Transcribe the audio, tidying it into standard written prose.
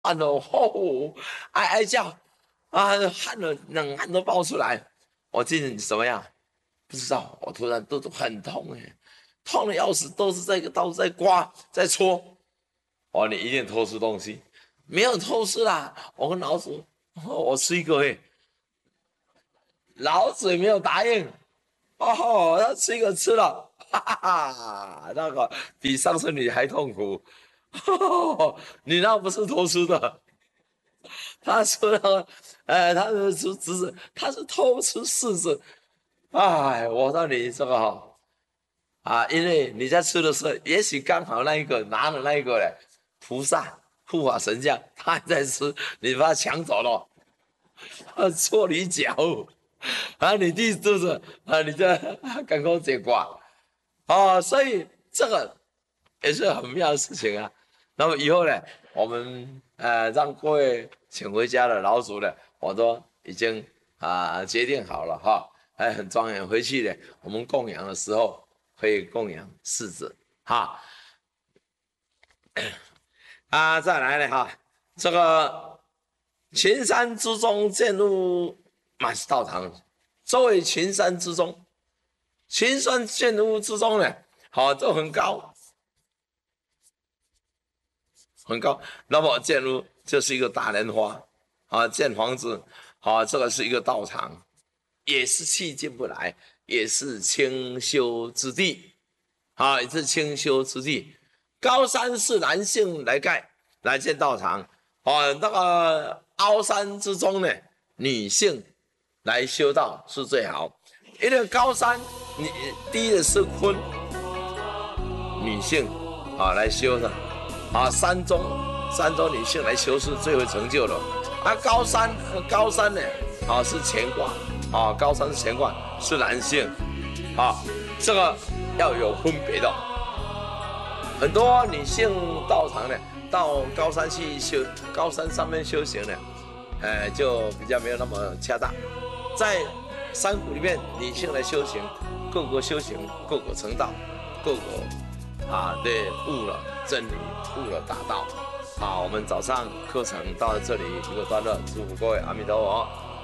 汗了，吼，哀哀叫，啊，汗了，冷汗都爆出来。我记得你怎么样？不知道，我突然肚子很痛哎，痛的要死，都是这个刀子在刮，在戳。哦，你一定偷吃东西，没有偷吃啦。我跟老鼠，我吃一个哎，老鼠也没有答应。哦，他吃一个吃了，哈哈哈，那个比上次你还痛苦。你那不是偷吃的，他说了，他是吃只是他是偷吃柿子。哎，我说你这个哈啊，因为你在吃的时候，也许刚好那一个拿的那一个嘞，菩萨护法神将他还在吃，你把他抢走了，戳你脚，啊，你弟是不是啊？你这赶快解挂啊，所以这个也是很妙的事情啊。那么以后呢，我们让各位请回家的老鼠呢，我都已经决定好了哈，还很庄严。回去呢，我们供养的时候可以供养柿子哈再来呢哈，这个群山之中见入满是道场，周围群山之中，群山建筑物之中呢，好都很高。很高。那么建筑就是一个大莲花建房子这个是一个道场，也是气进不来，也是清修之地也是清修之地。高山是男性来盖来建道场那个凹山之中呢，女性来修道是最好，因为高山你第一个是坤，女性来修的山中女性来修是最为成就的高山呢是乾卦高山是乾卦是男性这个要有分别的。很多女性道场呢，到高山去修，高山上面修行呢，就比较没有那么恰当。在山谷里面，女性来修行，各个修行，各个成道，各个对悟了真理，悟了大道。好，我们早上课程到这里一个段落，祝福各位阿弥陀佛。